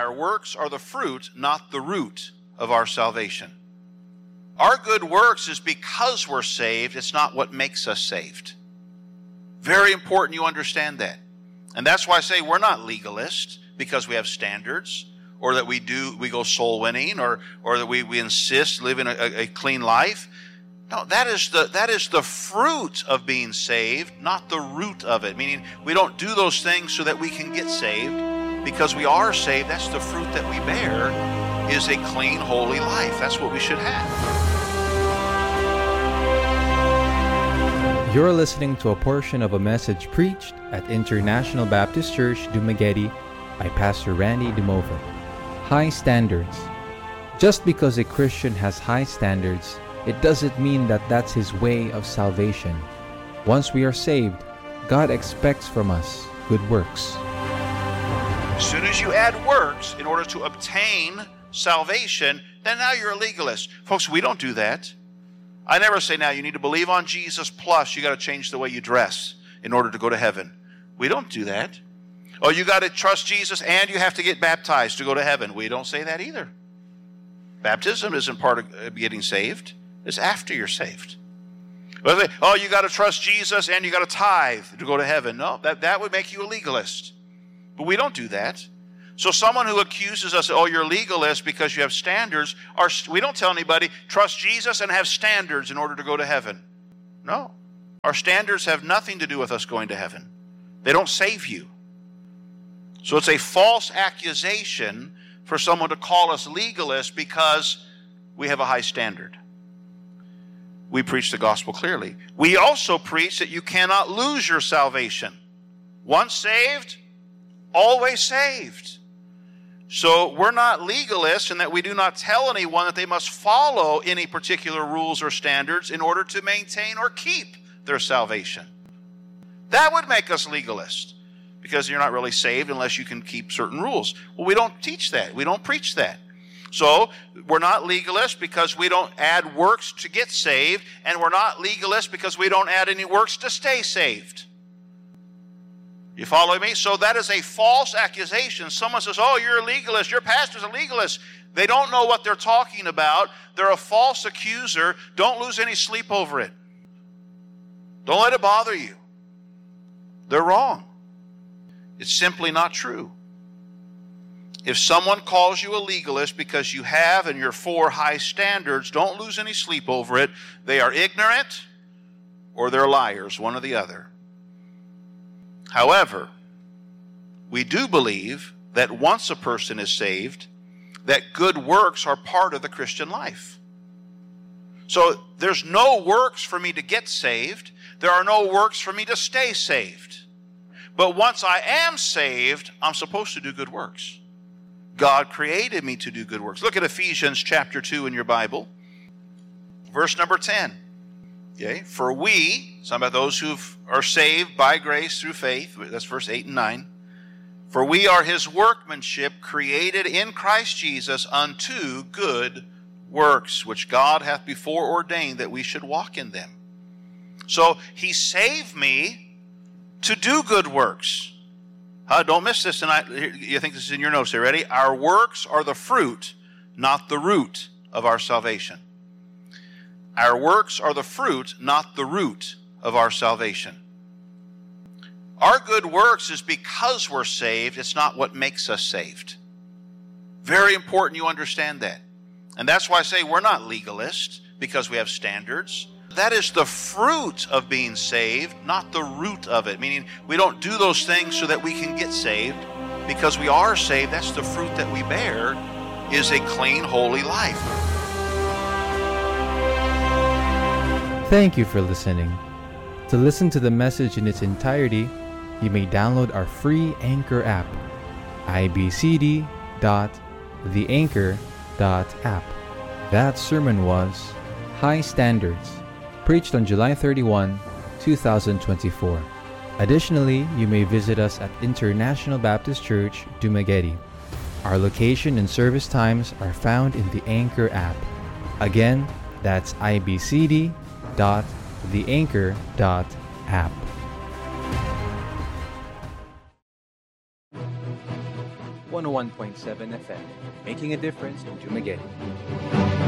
our works are the fruit, not the root of our salvation. Our good works is because we're saved. It's not what makes us saved. Very important you understand that. And that's why I say we're not legalists because we have standards, or that we go soul winning, or that we insist living a clean life. No, that is the fruit of being saved, not the root of it. Meaning we don't do those things so that we can get saved. Because we are saved, that's the fruit that we bear, is a clean, holy life. That's what we should have. You're listening to a portion of a message preached at International Baptist Church, Dumaguete, by Pastor Randy Dumova. High standards. Just because a Christian has high standards, it doesn't mean that that's his way of salvation. Once we are saved, God expects from us good works. As soon as you add works in order to obtain salvation, then now you're a legalist. Folks, we don't do that. I never say now you need to believe on Jesus plus you got to change the way you dress in order to go to heaven. We don't do that. Oh, you got to trust Jesus and you have to get baptized to go to heaven. We don't say that either. Baptism isn't part of getting saved. It's after you're saved. Oh, you got to trust Jesus and you got to tithe to go to heaven. No, that would make you a legalist. But we don't do that. So someone who accuses us, oh, you're a legalist because you have standards, we don't tell anybody, trust Jesus and have standards in order to go to heaven. No. Our standards have nothing to do with us going to heaven. They don't save you. So it's a false accusation for someone to call us legalists because we have a high standard. We preach the gospel clearly. We also preach that you cannot lose your salvation. Once saved, always saved. So we're not legalists in that we do not tell anyone that they must follow any particular rules or standards in order to maintain or keep their salvation. That would make us legalists, because you're not really saved unless you can keep certain rules. Well, we don't teach that. We don't preach that. So we're not legalists because we don't add works to get saved, and we're not legalists because we don't add any works to stay saved. You follow me? So that is a false accusation. Someone says, oh, you're a legalist, your pastor's a legalist. They don't know what they're talking about. They're a false accuser. Don't lose any sleep over it. Don't let it bother you. They're wrong. It's simply not true. If someone calls you a legalist because you have and you're for high standards, don't lose any sleep over it. They are ignorant or they're liars, one or the other. However, we do believe that once a person is saved, that good works are part of the Christian life. So there's no works for me to get saved. There are no works for me to stay saved. But once I am saved, I'm supposed to do good works. God created me to do good works. Look at Ephesians chapter 2 in your Bible. Verse number 10. Okay, for we, some of those who are saved by grace through faith, that's verse 8 and 9. For we are his workmanship, created in Christ Jesus unto good works, which God hath before ordained that we should walk in them. So he saved me to do good works. Don't miss this tonight. You think this is in your notes here. Ready? Our works are the fruit, not the root of our salvation. Our works are the fruit, not the root of our salvation. Our good works is because we're saved. It's not what makes us saved. Very important you understand that. And that's why I say we're not legalists, because we have standards. That is the fruit of being saved, not the root of it. Meaning we don't do those things so that we can get saved. Because we are saved, that's the fruit that we bear, is a clean, holy life. Thank you for listening. To listen to the message in its entirety, you may download our free Anchor app, ibcd.theanchor.app. That sermon was High Standards, preached on July 31, 2024. Additionally, you may visit us at International Baptist Church, Dumaguete. Our location and service times are found in the Anchor app. Again, that's ibcd.theanchor.app. 101.7 FM, making a difference in Dumaguete.